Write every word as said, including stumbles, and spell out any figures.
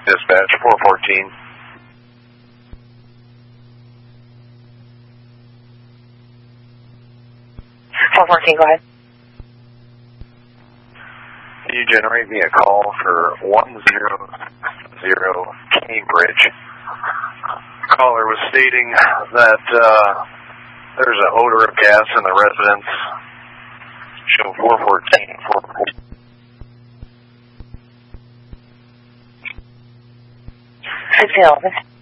Dispatch, four fourteen. four fourteen, go ahead. Can you generate me a call for one zero zero Cambridge? Caller was stating that uh, there's an odor of gas in the residence. Show four fourteen, four fourteen. six eleven.